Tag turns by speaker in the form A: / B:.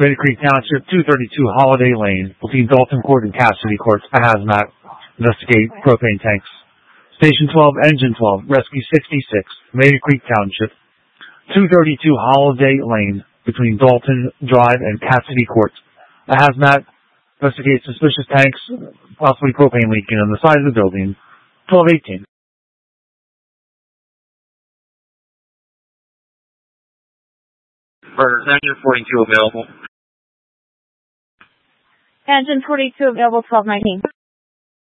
A: Reedy Creek Township, 232 Holiday Lane, between Dalton Court and Cassidy Court, a hazmat. Investigate propane tanks. Station 12, Engine 12, Rescue 66, Reedy Creek Township, 232 Holiday Lane, between Dalton Drive and Cassidy Court, a hazmat. Investigate suspicious tanks, possibly propane leaking on the side of the building. 1218.
B: Burner, Engine 42 available.
C: Engine 42 available, 1219.